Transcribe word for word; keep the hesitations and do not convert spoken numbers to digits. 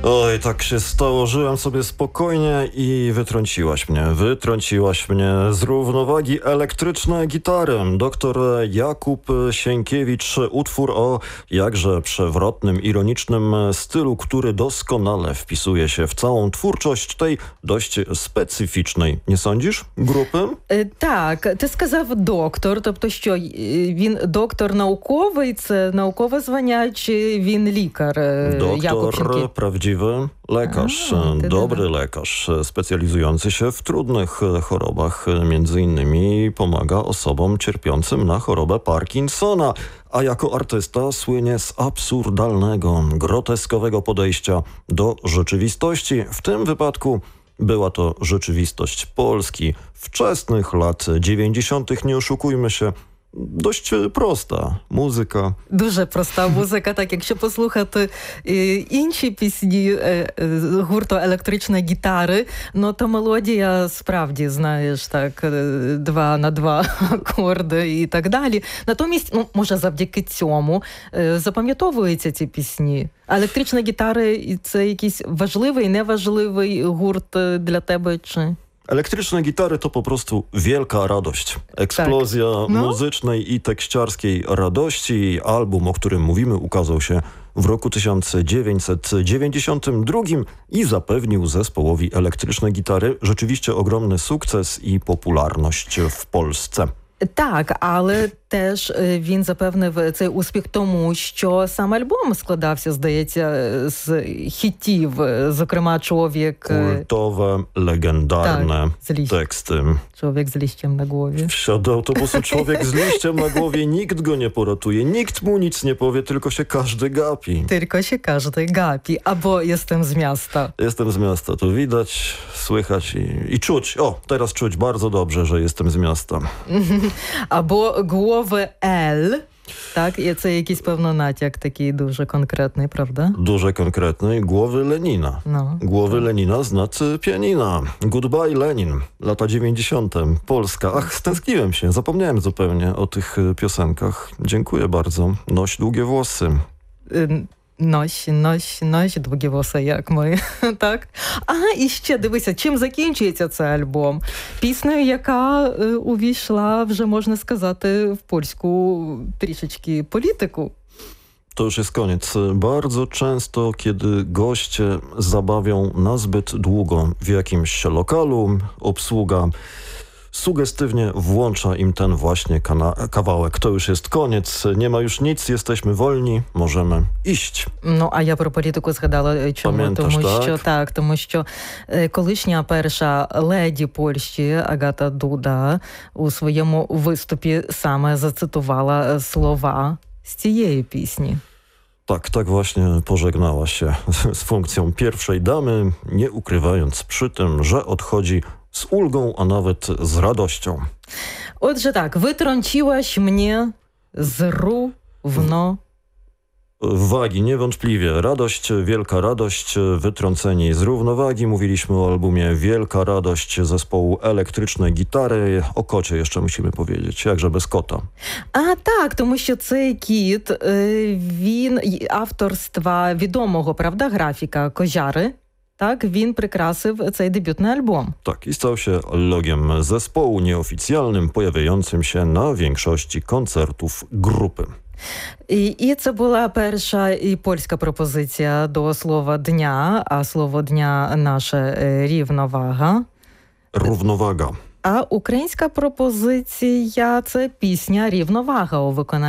Oj, tak się stało, żyłem sobie spokojnie i wytrąciłaś mnie. Wytrąciłaś mnie z równowagi elektryczne gitary. Doktor Jakub Sienkiewicz, utwór o jakże przewrotnym, ironicznym stylu, który doskonale wpisuje się w całą twórczość tej dość specyficznej. Nie sądzisz, grupy? Так, ти сказав доктор, тобто що він доктор науковий, це наукове звання, чи він лікар, Jakub Sienkiewicz? Doktor, prawdziwy lekarz, A, dobry lekarz, specjalizujący się w trudnych chorobach, między innymi pomaga osobom cierpiącym na chorobę Parkinsona, a jako artysta słynie z absurdalnego, groteskowego podejścia do rzeczywistości. W tym wypadku była to rzeczywistość Polski wczesnych lat dziewięćdziesiątych. Nie oszukujmy się, dość prosta muzyka. Дуже проста музика, так, якщо послухати е, інші пісні е, е, гурту «Електрична гітари», ну, то мелодія справді, знаєш, так, е, два на два акорди і так далі. Натомість, ну, може, завдяки цьому е, запам'ятовуються ці пісні. А «Електрична гітари» – це якийсь важливий, неважливий гурт для тебе, чи... Elektryczne gitary to po prostu wielka radość. Eksplozja tak. no. muzycznej i tekściarskiej radości. Album, o którym mówimy, ukazał się w roku tysiąc dziewięćset dziewięćdziesiątym drugim i zapewnił zespołowi Elektryczne Gitary rzeczywiście ogromny sukces i popularność w Polsce. Так, але теж він запевнив цей успіх тому, що сам альбом складався, здається, з хітів, зокрема «Człowiek...» Kultowe, legendarne tak, teksty. «Człowiek z liściem na głowie». Wsiadł do autobusu człowiek z liściem na głowie, nikt go nie poratuje, nikt mu nic nie powie, tylko się każdy gapi. Tylko się każdy gapi, albo jestem z miasta. Jestem z miasta, to widać, słychać i, i czuć. O, teraz czuć bardzo dobrze, że jestem z miasta. Або «Głowy L». Так, і це якийсь, певно, натяк такий дуже конкретний, правда? Дуже конкретний. Głowy Lenina. No. Głowy Lenina z nad pianina. Goodbye Lenin. Lata dziewięćdziesiąte. Polska. Ach, stęskniłem się. Zapomniałem zupełnie o tych piosenkach. Dziękuję bardzo. Noś długie włosy. Y Нось, нось, нось, довгі вуса, як ми. Так. Ага, і ще, дивися, чим закінчується цей альбом? Піснею, яка е, увійшла, вже можна сказати, в польську трішечки політику. To już jest koniec. Bardzo często, kiedy goście zabawią nazbyt długo w jakimś lokalu, obsługa sugestywnie włącza im ten właśnie kawałek. To już jest koniec, nie ma już nic, jesteśmy wolni, możemy iść. Ну, а я про політику згадала, чому? Пам'ятаєш, тому так? що так, тому що е, колишня перша леді Польщі Агата Дуда у своєму виступі саме зацитувала слова з цієї пісні. Tak, tak właśnie pożegnała się z funkcją pierwszej damy, nie ukrywając przy tym, że odchodzi z ulgą, a nawet z radością. Отже так, wytrąciłaś mnie z równo... Wagi, niewątpliwie. Radość, wielka radość, wytrącenie z równowagi. Mówiliśmy o albumie Wielka Radość zespołu Elektryczne Gitary. O kocie jeszcze musimy powiedzieć, jakże bez kota. А так, тому що цей кіт, е, він авторства відомого, правда, графіка Козяри. Так, він прикрасив цей дебютний альбом. Tak, i stał się logiem zespołu nieoficjalnym, pojawiającym się na większości koncertów grupy. І, і це була перша і польська пропозиція до слова дня, а слово дня наше е, рівновага. Równowaga. А українська пропозиція – це пісня «Рівновага» у виконанні